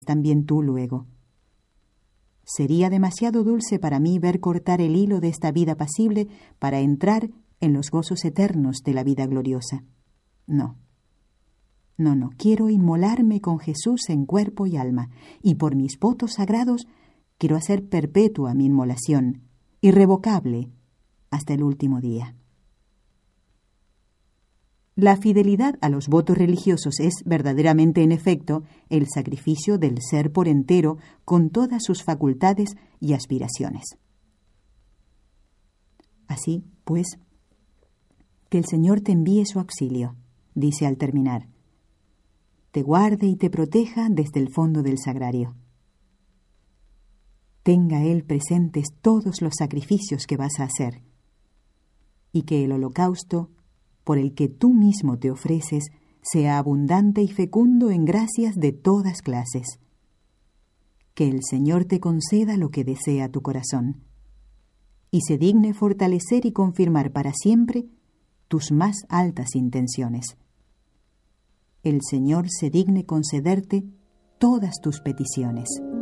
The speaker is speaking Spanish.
también tú luego. Sería demasiado dulce para mí ver cortar el hilo de esta vida pasible para entrar en los gozos eternos de la vida gloriosa. No, quiero inmolarme con Jesús en cuerpo y alma, y por mis votos sagrados quiero hacer perpetua mi inmolación, irrevocable, hasta el último día. La fidelidad a los votos religiosos es verdaderamente, en efecto, el sacrificio del ser por entero con todas sus facultades y aspiraciones. Así, pues, que el Señor te envíe su auxilio, dice al terminar. Te guarde y te proteja desde el fondo del sagrario. Tenga Él presentes todos los sacrificios que vas a hacer, y que el holocausto por el que tú mismo te ofreces sea abundante y fecundo en gracias de todas clases. Que el Señor te conceda lo que desea tu corazón, y se digne fortalecer y confirmar para siempre tus más altas intenciones. El Señor se digne concederte todas tus peticiones.